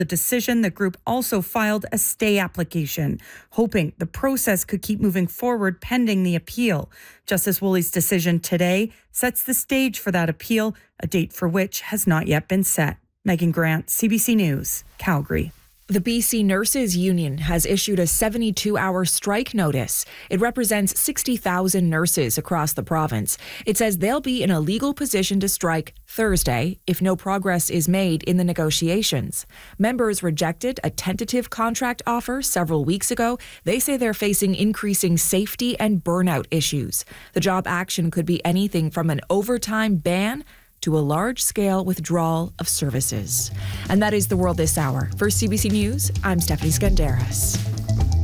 The decision, the group also filed a stay application, hoping the process could keep moving forward pending the appeal. Justice Woolley's decision today sets the stage for that appeal, a date for which has not yet been set. Megan Grant, CBC News, Calgary. The BC Nurses Union has issued a 72-hour strike notice. It represents 60,000 nurses across the province. It says they'll be in a legal position to strike Thursday if no progress is made in the negotiations. Members rejected a tentative contract offer several weeks ago. They say they're facing increasing safety and burnout issues. The job action could be anything from an overtime ban to a large-scale withdrawal of services. And that is the world this hour. For CBC News, I'm Stephanie Skandaris.